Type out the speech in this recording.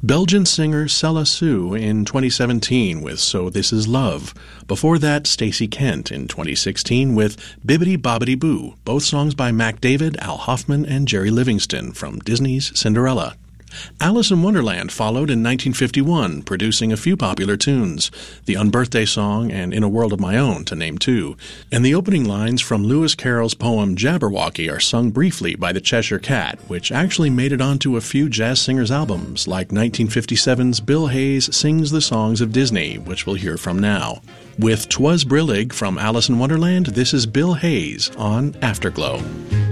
Belgian singer Cella Sue in 2017 with So This Is Love. Before that, Stacey Kent in 2016 with Bibbidi Bobbidi Boo, both songs by Mac David, Al Hoffman, and Jerry Livingston from Disney's Cinderella. Alice in Wonderland followed in 1951, producing a few popular tunes, the Unbirthday Song and In a World of My Own, to name two. And the opening lines from Lewis Carroll's poem Jabberwocky are sung briefly by the Cheshire Cat, which actually made it onto a few jazz singers' albums, like 1957's Bill Hayes Sings the Songs of Disney, which we'll hear from now. With 'Twas Brillig from Alice in Wonderland, this is Bill Hayes on Afterglow.